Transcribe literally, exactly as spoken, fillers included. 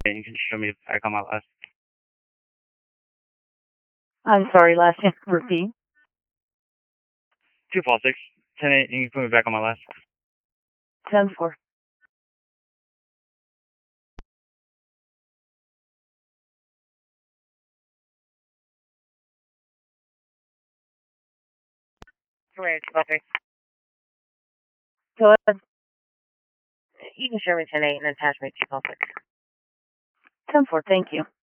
And you can show me back on my last. I'm sorry, last name, repeat. Two fall six. Ten eight. You can put me back on my last. ten four. Correct, okay. Go ahead. You can show me ten eight and attachment two fall six. ten four, thank you.